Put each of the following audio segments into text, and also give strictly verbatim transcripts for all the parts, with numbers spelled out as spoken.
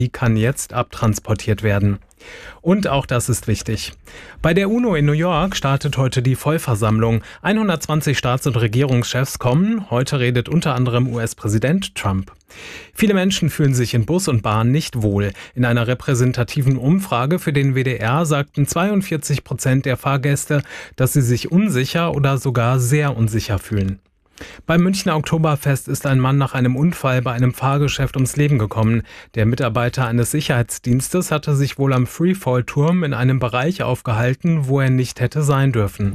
Die kann jetzt abtransportiert werden. Und auch das ist wichtig. Bei der UNO in New York startet heute die Vollversammlung. hundertzwanzig Staats- und Regierungschefs kommen. Heute redet unter anderem U S-Präsident Trump. Viele Menschen fühlen sich in Bus und Bahn nicht wohl. In einer repräsentativen Umfrage für den W D R sagten zweiundvierzig Prozent der Fahrgäste, dass sie sich unsicher oder sogar sehr unsicher fühlen. Beim Münchner Oktoberfest ist ein Mann nach einem Unfall bei einem Fahrgeschäft ums Leben gekommen. Der Mitarbeiter eines Sicherheitsdienstes hatte sich wohl am Freefall-Turm in einem Bereich aufgehalten, wo er nicht hätte sein dürfen.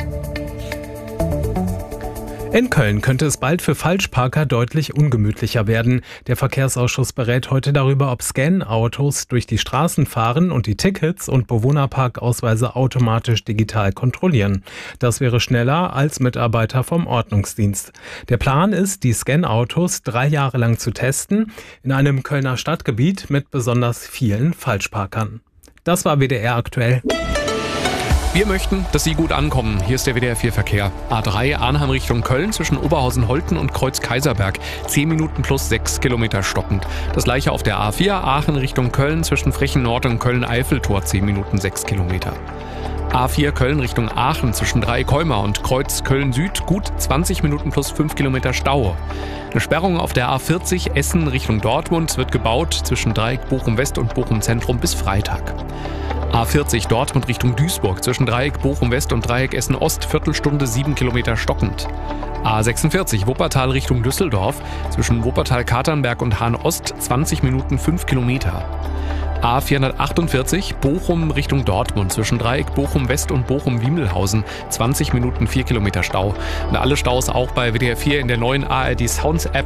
In Köln könnte es bald für Falschparker deutlich ungemütlicher werden. Der Verkehrsausschuss berät heute darüber, ob Scan-Autos durch die Straßen fahren und die Tickets und Bewohnerparkausweise automatisch digital kontrollieren. Das wäre schneller als Mitarbeiter vom Ordnungsdienst. Der Plan ist, die Scan-Autos drei Jahre lang zu testen, in einem Kölner Stadtgebiet mit besonders vielen Falschparkern. Das war W D R aktuell. Wir möchten, dass Sie gut ankommen. Hier ist der W D R vier Verkehr. A drei Arnhem Richtung Köln zwischen Oberhausen-Holten und Kreuz-Kaiserberg. zehn Minuten plus sechs Kilometer stockend. Das gleiche auf der A vier Aachen Richtung Köln zwischen Frechen Nord und Köln-Eiffeltor. zehn Minuten sechs Kilometer. A vier Köln Richtung Aachen zwischen Dreieck-Heumar und Kreuz Köln-Süd gut zwanzig Minuten plus fünf Kilometer Stau. Eine Sperrung auf der A vierzig Essen Richtung Dortmund wird gebaut zwischen Dreieck Bochum-West und Bochum-Zentrum bis Freitag. A vierzig Dortmund Richtung Duisburg zwischen Dreieck Bochum-West und Dreieck Essen-Ost Viertelstunde sieben Kilometer stockend. A sechsundvierzig Wuppertal Richtung Düsseldorf zwischen Wuppertal-Katernberg und Hahn-Ost zwanzig Minuten fünf Kilometer. A vierhundertachtundvierzig Bochum Richtung Dortmund zwischen Dreieck Bochum-West und Bochum-Wiemelhausen zwanzig Minuten vier Kilometer Stau. Und alle Staus auch bei W D R vier in der neuen A R D Sounds App.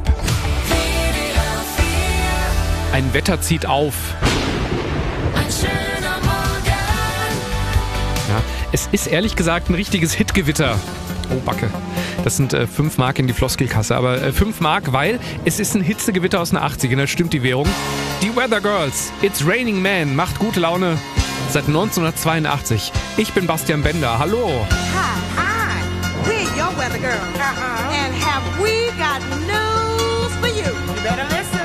Ein Wetter zieht auf. Ja, es ist ehrlich gesagt ein richtiges Hitgewitter. Oh, Backe. Das sind äh, fünf Mark in die Floskelkasse. Aber äh, fünf Mark, weil es ist ein Hitzegewitter aus den achtzigern. Da stimmt die Währung. Die Weather Girls. It's Raining Man. Macht gute Laune seit neunzehnhundertzweiundachtzig. Ich bin Bastian Bender. Hallo. Hi, hi. We're your Weather Girls. Uh-huh. And have we got news for you? You better listen.